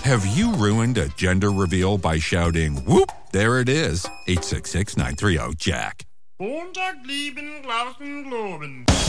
Have you ruined a gender reveal by shouting, whoop, there it is, 866-930-JACK. Montag lieben, Glauben, Globen.